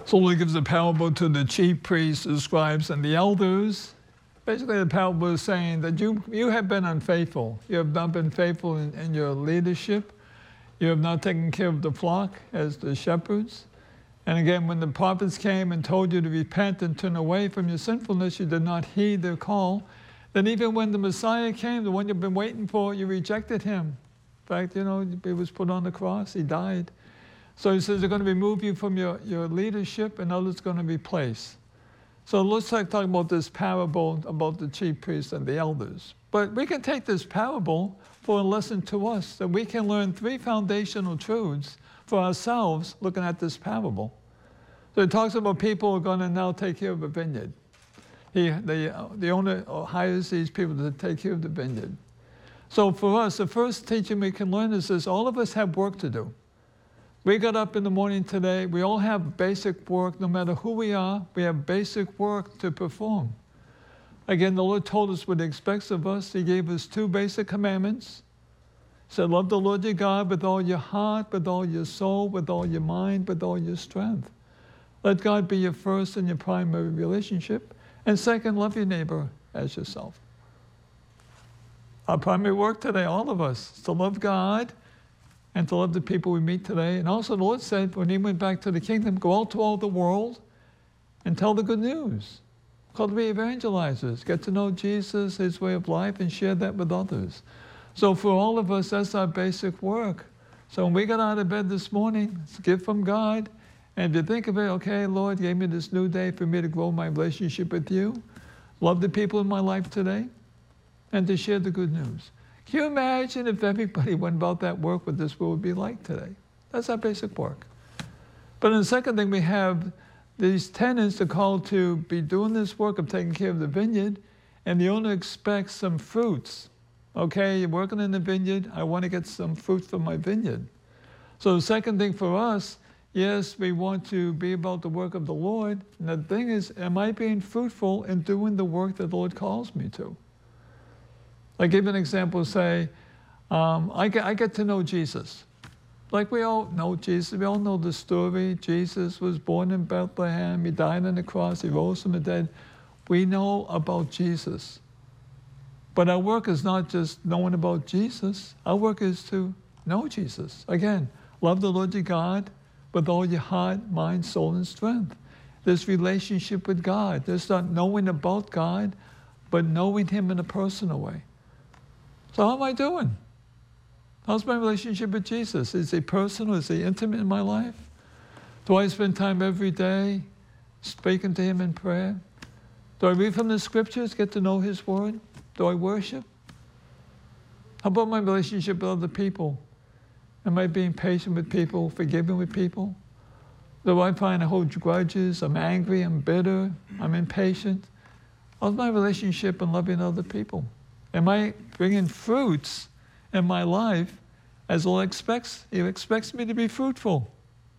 So Lord gives a parable to the chief priests, the scribes, and the elders. Basically, the parable is saying that you have been unfaithful. You have not been faithful in your leadership. You have not taken care of the flock as the shepherds. And again, when the prophets came and told you to repent and turn away from your sinfulness, you did not heed their call. Then even when the Messiah came, the one you've been waiting for, you rejected him. In fact, he was put on the cross, he died. So he says they're going to remove you from your leadership and others are going to replace. So let's talk about this parable about the chief priests and the elders. But we can take this parable for a lesson to us, that we can learn 3 foundational truths for ourselves looking at this parable. So it talks about people who are going to now take care of a vineyard. The owner hires these people to take care of the vineyard. So for us, the first teaching we can learn is this: all of us have work to do. We got up in the morning today, we all have basic work, no matter who we are, we have basic work to perform. Again, the Lord told us what he expects of us. He gave us 2 basic commandments. He said, love the Lord your God with all your heart, with all your soul, with all your mind, with all your strength. Let God be your first and your primary relationship. And second, love your neighbor as yourself. Our primary work today, all of us, is to love God and to love the people we meet today. And also the Lord said, when he went back to the kingdom, go out to all the world and tell the good news. Called to be evangelizers. Get to know Jesus, his way of life, and share that with others. So for all of us, that's our basic work. So when we got out of bed this morning, it's a gift from God. And if you think of it, okay, Lord gave me this new day for me to grow my relationship with you, love the people in my life today, and to share the good news. Can you imagine if everybody went about that work, what this world would be like today? That's our basic work. But then the second thing, we have these tenants are called to be doing this work of taking care of the vineyard, and the owner expects some fruits. Okay, you're working in the vineyard, I want to get some fruit from my vineyard. So the second thing for us, yes, we want to be about the work of the Lord. And the thing is, am I being fruitful in doing the work that the Lord calls me to? I give an example, say, I get to know Jesus. Like we all know Jesus, we all know the story. Jesus was born in Bethlehem, he died on the cross, he rose from the dead. We know about Jesus. But our work is not just knowing about Jesus, our work is to know Jesus. Again, love the Lord your God with all your heart, mind, soul, and strength. This relationship with God. There's not knowing about God, but knowing him in a personal way. So how am I doing? How's my relationship with Jesus? Is he personal? Is he intimate in my life? Do I spend time every day speaking to him in prayer? Do I read from the scriptures, get to know his word? Do I worship? How about my relationship with other people? Am I being patient with people, forgiving with people? Do I find I hold grudges, I'm angry, I'm bitter, I'm impatient? How's my relationship in loving other people? Am I bringing fruits in my life as the Lord expects? He expects me to be fruitful.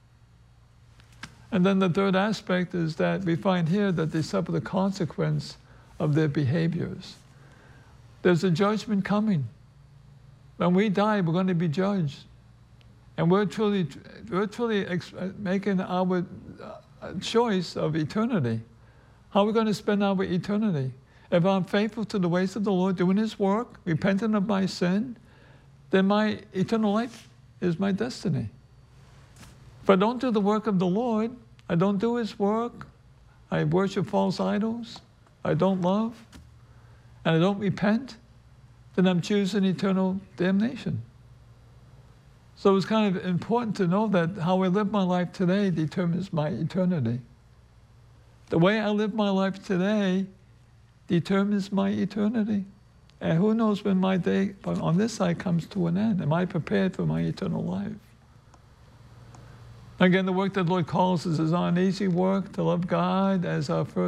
And then the third aspect is that we find here that they suffer the consequence of their behaviors. There's a judgment coming. When we die, we're going to be judged. And we're truly making our choice of eternity. How are we going to spend our eternity? If I'm faithful to the ways of the Lord, doing his work, repenting of my sin, then my eternal life is my destiny. If I don't do the work of the Lord, I don't do his work, I worship false idols, I don't love, and I don't repent, then I'm choosing eternal damnation. So it's kind of important to know that how I live my life today determines my eternity. The way I live my life today determines my eternity. And who knows when my day on this side comes to an end? Am I prepared for my eternal life? Again, the work that the Lord calls us is not an easy work, to love God as our first